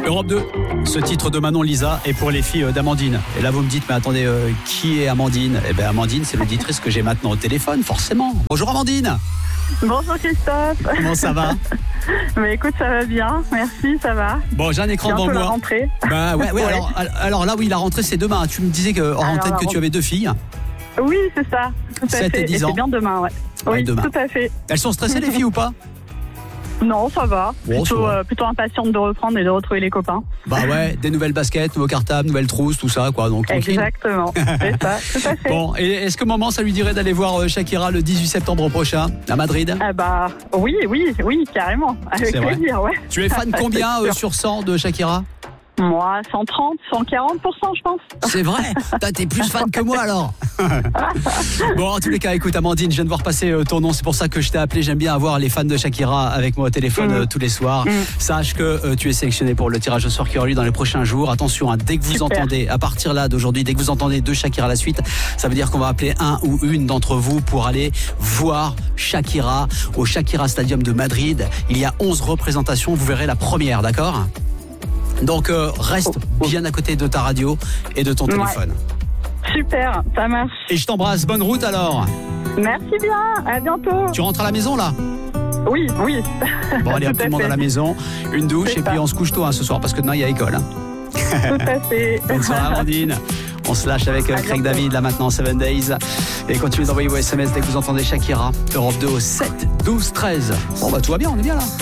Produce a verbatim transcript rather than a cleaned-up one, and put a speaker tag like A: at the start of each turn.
A: Europe deux, ce titre de Manon Lisa est pour les filles d'Amandine. Et là vous me dites, mais attendez, euh, qui est Amandine ? Eh bien Amandine, c'est l'auditrice que j'ai maintenant au téléphone, forcément. Bonjour Amandine.
B: Bonjour Christophe.
A: Comment ça va ?
B: Mais écoute, ça va bien, merci, ça va.
A: Bon, j'ai un écran devant moi.
B: la rentrée.
A: Bah ouais, ouais,
B: Ouais.
A: Alors, alors là oui, la rentrée c'est demain. Tu me disais que, hors
B: Alors,
A: antenne que
B: alors,
A: tu avais deux filles.
B: Oui, c'est ça. Tout à
A: sept
B: fait.
A: et dix ans.
B: C'est bien demain, ouais.
A: Ouais,
B: Oui,
A: demain.
B: tout à fait.
A: Elles sont stressées les filles ou pas ?
B: Non, ça va.
A: Bon, ça
B: plutôt,
A: va.
B: euh, plutôt impatiente de reprendre et de retrouver les copains.
A: Bah ouais, des nouvelles baskets, nouveaux cartables, nouvelles trousses, tout ça quoi. Donc tranquille.
B: Exactement. C'est ça, tout à fait.
A: Bon, et est-ce que maman, ça lui dirait d'aller voir euh, Shakira le dix-huit septembre prochain à Madrid ?
B: Ah bah oui, oui, oui, carrément. Avec
A: C'est vrai.
B: plaisir, ouais.
A: Tu es fan combien
B: C'est
A: euh,
B: sûr.
A: sur cent de Shakira ?
B: Moi, cent trente, cent quarante pour cent, je pense.
A: C'est vrai. Putain, t'es plus fan que moi alors. Bon, en tous les cas, écoute Amandine, je viens de voir passer euh, ton nom, c'est pour ça que je t'ai appelé. J'aime bien avoir les fans de Shakira avec moi au téléphone
B: Mmh.
A: euh, tous les soirs.
B: Mmh.
A: Sache que euh, tu es sélectionné pour le tirage au sort qui aura lieu dans les prochains jours. Attention, hein, dès que vous
B: Super.
A: entendez, à partir là d'aujourd'hui, dès que vous entendez deux Shakira à la suite, ça veut dire qu'on va appeler un ou une d'entre vous pour aller voir Shakira au Shakira Stadium de Madrid. Il y a onze représentations, vous verrez la première, d'accord ? Donc euh, reste bien à côté de ta radio et de ton
B: Ouais.
A: téléphone.
B: Super, ça marche.
A: Et je t'embrasse, bonne route alors.
B: Merci bien, à bientôt.
A: Tu rentres à la maison là ?
B: Oui, oui.
A: Bon allez, hop,
B: Tout
A: tout
B: à
A: le monde
B: fait.
A: à la maison, une douche
B: C'est
A: et puis
B: ça.
A: on se couche tôt hein, ce soir parce que demain il y a école. Hein.
B: Tout à fait.
A: Bonne soirée Amandine. On se lâche avec euh,
B: À
A: Craig
B: bientôt.
A: David là maintenant, seven days. Et continuez d'envoyer vos S M S dès que vous entendez Shakira. Europe deux au sept douze treize. Bon bah tout va bien, on est bien là.